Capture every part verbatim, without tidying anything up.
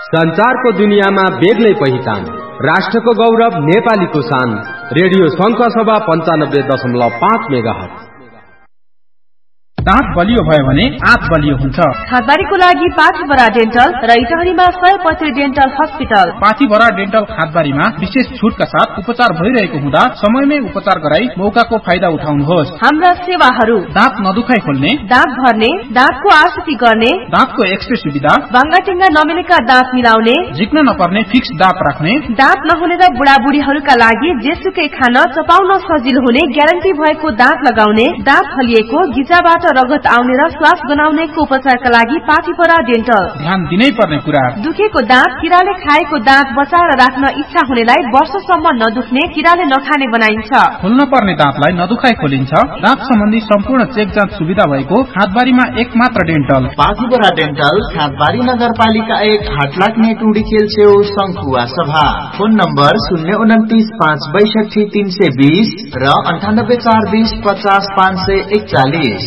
संचारको दुनियाँमा बेग्लै पहिचान, राष्ट्रको गौरव नेपालीको शान। रेडियो शंख सभा पञ्चानब्बे दशमलव पाँच मेगाहर्ज। दाँत बलियो भयो भने आँत बलियो हुन्छ। खादबारीको लागि पाथीभरा डेन्टल र इटहरीमा सयपत्री डेन्टल हस्पिटल। पाथीभरा डेन्टल खादबारीमा विशेष छुटका साथ उपचार भइरहेको हुँदा समयमै उपचार गराई मौकाको फाइदा उठाउनुहोस्। हाम्रा सेवाहरू: दाँत नदुखाइ खोल्ने, दाँत भर्ने, दाँतको आरसीटी गर्ने, दाँतको एक्सरे सुविधा, बाङ्गाटिङ्गा नमिलेका दाँत मिलाउने, झिक्न नपर्ने फिक्स दाँत राख्ने, दाँत नहुने र बुढाबुढीहरूका लागि जेसुकै खान चपाउन सजिलो हुने ग्यारेन्टी भएको दाँत लगाउने, दाँत फलिएको, गिजाबाट रगत आउने र श्वास गनाउनेको उपचारका लागि पाथीभरा डेन्टल। ध्यान दिनै पर्ने कुरा: दुखेको दाँत, किराले खाएको दाँत बचाएर राख्न इच्छा हुनेलाई वर्षसम्म नदुख्ने, किराले नखाने बनाइन्छ। खोल्न पर्ने दाँतलाई नदुखाइ खोलिन्छ। दाँत सम्बन्धी सम्पूर्ण चेक जाँच सुविधा भएको खादबारीमा एक मात्र डेन्टल। पाथीभरा डेन्टल, खादबारी नगरपालिका एक, हाट लाग्ने टुडी खेल छेउ, शंखुवा सभा। फोन नम्बर शून्य उन्तिस पाँच बैसठी तीन सय बीस र अन्ठानब्बे चार बीस पचास पाँच सय एकचालिस।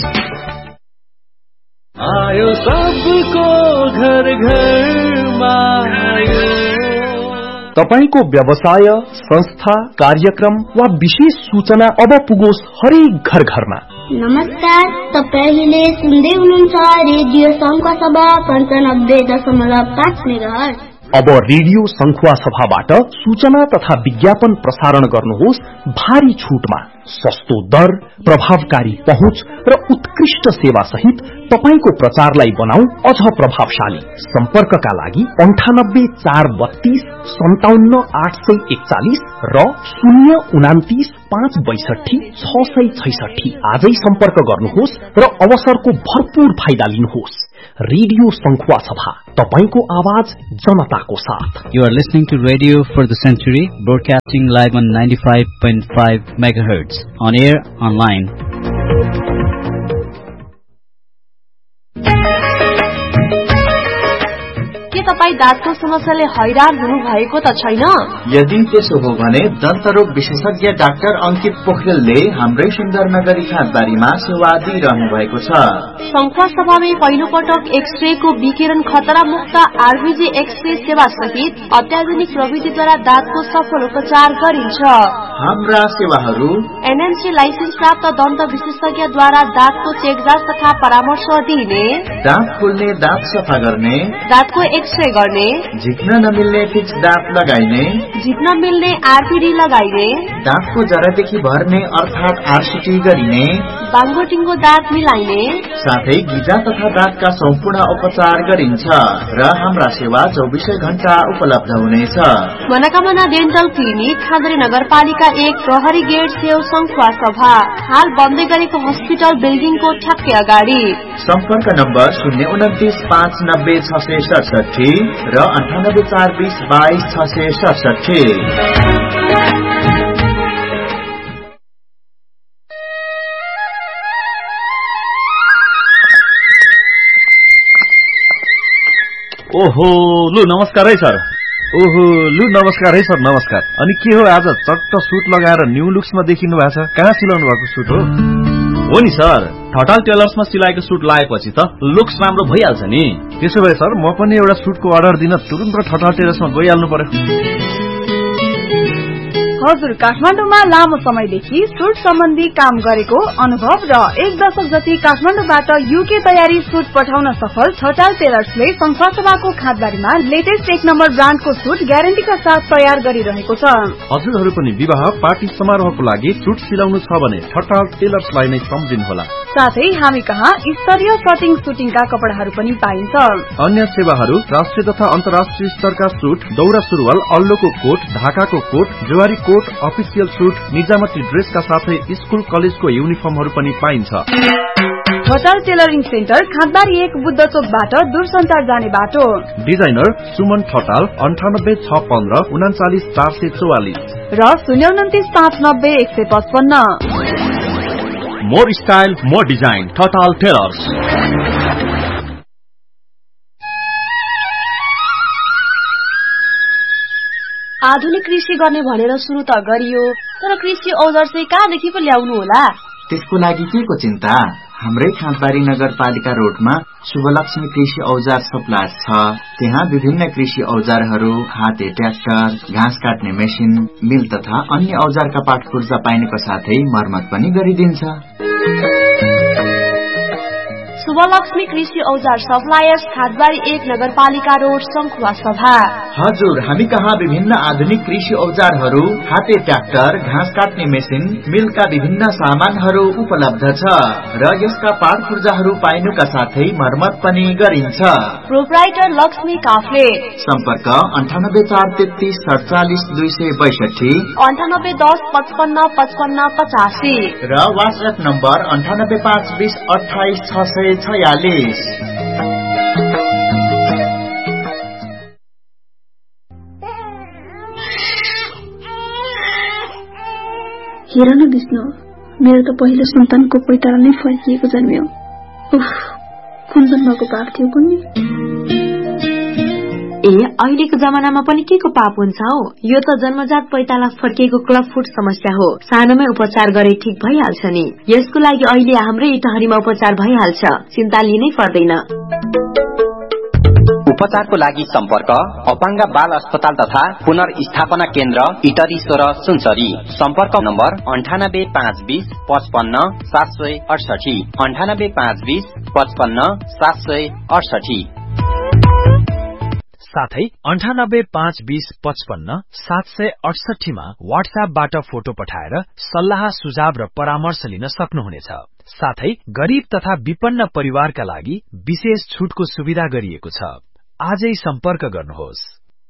आयो सबको घर घरमा आयो। तपाईको व्यवसाय, संस्था, कार्यक्रम वा विशेष सूचना अब पुगोस् हरेक घर घरमा। नमस्कार, तपाईले सुन्दै हुनुहुन्छ रेडियो शंख सभा पञ्चानब्बे दशमलव पाँच मेगाहर्ज। अब रेडियो शंखुवा सभाबाट सूचना तथा विज्ञापन प्रसारण गर्नुहोस् भारी छुटमा। सस्तो दर, प्रभावकारी पहुँच र उत्कृष्ट सेवा सहित तपाईको प्रचारलाई बनाऊ अझ प्रभावशाली। सम्पर्कका लागि अन्ठानब्बे चार बत्तीस सन्ताउन्न आठ सय एकचालिस र शून्य उनातिस पाँच बैसठी छ सय छैसठी। आजै सम्पर्क गर्नुहोस् र अवसरको भरपूर फाइदा लिनुहोस्। रेडियो शंखुवा सभा, तपाईको आवाज जनताको साथ। You are listening to Radio for the Century, broadcasting live on ninety-five point five megahertz, on air, online. के तपाई दाँतको समस्याले हैरान हुनु भएको त छैन? यदि त्यसो हो भने दन्तरोग विशेषज्ञ डाक्टर अंकित पोखरेलले हाम्रै सुन्दरनगरी खादबारीमा सेवा दिइरहनु भएको छ। शंखुवा सभामै पहिलो पटक एक्सरे को विकिरण खतरा मुक्त आरबीजी एक्सरे सेवा सहित अत्याधुनिक प्रविधिद्वारा दाँतको सफल उपचार गरिन्छ। हाम्रा सेवाहरू: एनएमसी लाइसेन्स प्राप्त दन्त विशेषज्ञद्वारा दाँतको चेकजाँच तथा परामर्श दिइने, दाँत खोल्ने, दाँत सफा गर्ने, दाँतको एक्सरे गर्ने, झिक्न नमिल्ने फिक्स दाँत लगाइने, झिक्न मिल्ने आरपीडी लगाइने, दाँतको जरादेखि भर्ने अर्थात आरसीटी गरिने, बाङ्गोटिङ्गो दाँत मिलाइने, साथै गिजा तथा दाँतका सम्पूर्ण उपचार गरिन्छ र हाम्रा सेवा चौबिसै घण्टा उपलब्ध हुनेछ। मनोकामना डेन्टल क्लिनिक, खादरी नगरपालिका एक, प्रहरी गेट छेउ, शंखुवा सभा। हाल बन्दै गरेको हस्पिटल बिल्डिङको ठ्याक्कै अगाडि। सम्पर्क नम्बर शून्य उन्तिस पाँच नब्बे छ सय सडसठी र अन्ठानब्बे चार बीस बाइस छ सय सडसठी। ओहो, लु नमस्कार है सर। ओहो, लु नमस्कार है सर, नमस्कार। अनि के हो, आज चट्ट सुट लगाएर न्यू लुक्समा देखिनु भएको छ? कहाँ सिलाउनु भएको सुट हो? हो नि सर, ठटाल टेलर्समा सिलाएको सुट लगाएपछि त लुक्स राम्रो भइहाल्छ नि। त्यसो भए सर, म पनि एउटा सुटको अर्डर दिन तुरुन्त ठटाल टेलर्समा गइहाल्नु पर्यो। हजुर, काठमाडौँमा लामो समयदेखि सुट सम्बन्धी काम गरेको अनुभव र एक दशक जति काठमाडौँबाट युके तयारी सुट पठाउन सफल ठटाल टेलर्सले शंखुवा सभाको खादबारीमा लेटेस्ट एक नम्बर ब्रान्डको सुट ग्यारेन्टीका साथ तयार गरिरहेको छ। हजुरहरू पनि विवाह पार्टी समारोहको लागि सुट सिलाउनु छ भने ठटाल टेलर्सलाई नै सम्झिनुहोला। साथै हामी कहाँ स्तरीय कटिङ सुटिङका कपडाहरू पनि पाइन्छ। अन्य सेवाहरू: राष्ट्रिय तथा अन्तर्राष्ट्रिय स्तरका सुट, दौरा सुरुवाल, अल्लोको कोट, ढाकाको coat, Zuari coat, official suit, निजामती ड्रेसका साथै स्कुल कलेजको युनिफर्महरू पनि पाइन्छ। ठटाल टेलरिङ सेन्टर, खादबारी एक, बुद्ध चोकबाट दूरसञ्चार जाने बाटो। डिजाइनर सुमन ठटाल, अन्ठानब्बे छ पन्ध्र उनाचालिस चार सय चौवालिस र शून्य उन्तिस पाँच नब्बे एक सय पचपन्न। More style, more design, Thatal tailors. आधुनिक कृषि गर्ने भनेर सुरु त गरियो, तर कृषि औजार चाहिँ कहाँदेखि पो ल्याउनु होला? त्यसको लागि के को चिन्ता? हाम्रै खाँदबारी नगरपालिका रोडमा शुभलक्ष्मी कृषि औजार सप्लायर छ। त्यहाँ विभिन्न कृषि औजारहरू, हाते ट्र्याक्टर, घाँस काट्ने मेसिन, मिल तथा अन्य औजारका पाठ पूर्जा पाइनुको साथै मर्मत पनि गरिदिन्छ। शुभलक्ष्मी कृषि औजार सप्लायर्स खादबारी एक नगरपालिका रोड संखुवा सभा। हजुर, हामी कहाँ विभिन्न आधुनिक कृषि औजारहरू, हाते ट्र्याक्टर, घाँस काट्ने मेसिन, मिलका विभिन्न सामानहरू उपलब्ध छ र यसका पाठ पूर्जाहरू पाइनुका साथै मर्मत पनि गरिन्छ। प्रोप्राइटर लक्ष्मी काफ्ले। सम्पर्क अन्ठानब्बे चार तेत्तीस सडचालिस दुई सय बैसठी, अन्ठानब्बे दस पचपन्न पचपन्न पचासी र वाट्सएप नम्बर अन्ठानब्बे पाँच बीस अठाइस छ सय छयालिस। हेर न विष्णु, मेरो त पहिलो सन्तानको पैताला नै फर्किएको जन्मियो। उफ, कुन जन्मको पाप थियो कुन्नी। ए अहिलेको जमानामा पनि के को पाप हुन्छ हौ? यो त जन्मजात पैताला फर्किएको क्लब फुट समस्या हो। सानोमै उपचार गरे ठीक भइहाल्छ नि। यसको लागि अहिले हाम्रै इटहरीमा उपचार भइहाल्छ, चिन्ता लिनै पर्दैन। उपचारको लागि सम्पर्क अपाङ्ग बाल अस्पताल तथा पुनर्स्थापना केन्द्र इटरी सोह्र सुनसरी। सम्पर्क नम्बर अन्ठानब्बे पाँच बीस पचपन्न सात सय अडसठी, अन्ठानब्बे पाँच बीस पचपन्न सात सय अडसठी। साथै अन्ठानब्बे पाँच बीस पचपन्न सात सय अडसठीमा वाट्सएपबाट फोटो पठाएर सल्लाह सुझाव र परामर्श लिन सक्नुहुनेछ। साथै गरीब तथा विपन्न परिवारका लागि विशेष छुटको सुविधा गरिएको छ। आजै सम्पर्क गर्नुहोस्।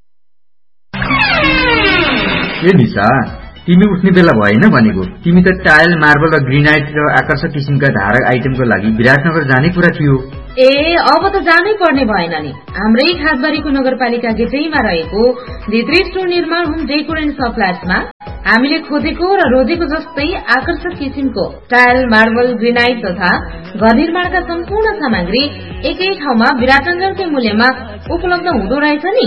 ए निशा, तिमी उठ्ने बेला भएन भनेको। तिमी त टाइल, मार्बल र ग्रेनाइट र आकर्षक किसिमका धारक आइटमको लागि विराटनगर जाने कुरा थियो। ए अब त जानै पर्ने भएन नि। हाम्रै खादबारीको नगरपालिका गेटैमा रहेको भित्री स्टोर निर्माण होम डेकोर एन्ड सप्लायर्समा हामीले खोजेको र रोजेको जस्तै आकर्षक किसिमको टाइल, मार्बल, ग्रेनाइट तथा घर निर्माणका सम्पूर्ण सामग्री एकै ठाउँमा विराटनगरकै मूल्यमा उपलब्ध हुँदो रहेछ नि।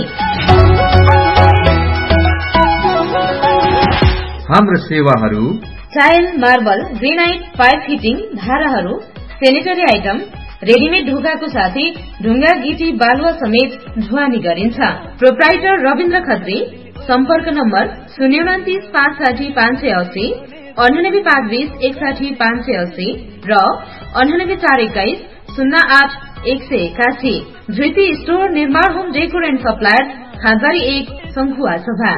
हाम्रो सेवाहरू tile, marble, granite, pipe fitting, धाराहरू, सेनिटरी आइटम, रेडिमेड ढोकाको साथै ढुङ्गा, गिटी, बालुवा समेत ढुवानी गरिन्छ। प्रोप्राइटर रविन्द्र खत्री। सम्पर्क नम्बर शून्य उन्तिस पाँच साठी पाँच सय अस्सी, अन्ठानब्बे पाँच बीस एकसाठी पाँच सय अस्सी र अन्ठानब्बे चार एक्काइस शून्य आठ एक सय एकासी। धृति स्टोर निर्माण होम डेकोर एन्ड सप्लायर खादबारी एक संखुवा सभा।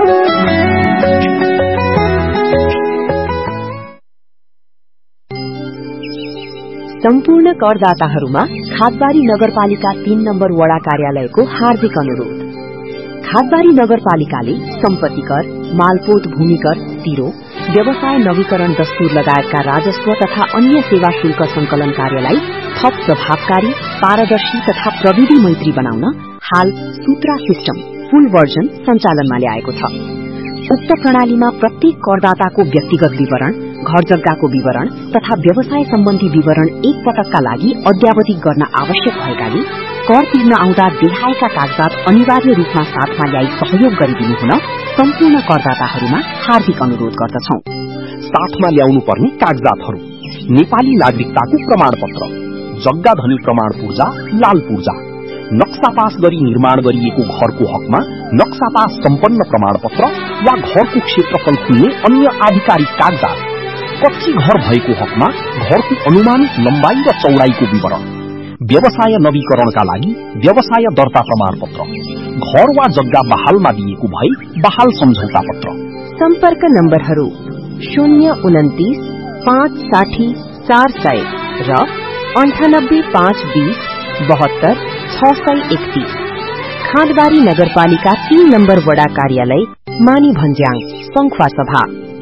सम्पूर्ण करदाताहरूमा खादबारी नगरपालिका तीन नम्बर वडा कार्यालयको हार्दिक अनुरोध। खादबारी नगरपालिकाले सम्पत्ति कर, मालपोत भूमि कर, तिरो, व्यवसाय नवीकरण दस्तुर लगायतका राजस्व तथा अन्य सेवा शुल्क संकलन कार्यलाई थप प्रभावकारी, पारदर्शी तथा प्रविधि मैत्री बनाउन हाल सूत्रा सिस्टम फुल भर्जन सञ्चालनमा ल्याएको छ। उक्त प्रणालीमा प्रत्येक करदाताको व्यक्तिगत विवरण, घर जग्गाको विवरण तथा व्यवसाय सम्बन्धी विवरण एक पटकका लागि अद्यावधिक गर्न आवश्यक भएकाले कर तिर्न आउँदा देखाएका कागजात अनिवार्य रूपमा साथमा ल्याई सहयोग गरिदिनु हुन सम्पूर्ण करदाताहरूमा हार्दिक अनुरोध गर्दछौं। साथमा ल्याउनु पर्ने कागजातहरू: नेपाली नागरिकताको प्रमाणपत्र, जग्गा धनी प्रमाण पूर्जा, लाल पूर्जा, नक्सा पास गरी निर्माण गरिएको घरको हकमा नक्सा पास सम्पन्न प्रमाणपत्र वा घरको क्षेत्रफल खुल्ने अन्य आधिकारिक कागजात, कच्ची घर भएको हकमा घरको अनुमानित लम्बाई र चौडाईको विवरण, व्यवसाय नवीकरणका लागि व्यवसाय दर्ता प्रमाणपत्र, घर वा जग्गा बहालमा दिएको भए बहाल सम्झौता पत्र। सम्पर्क नम्बरहरू शून्य उन्तिस पाँच साठी चार सय र अन्ठानब्बे पाँच बीस बहत्तर छ सय एकतीस। खादबारी नगरपालिका तीन नम्बर वडा कार्यालय मानी भन्ज्याङ संखुवा सभा।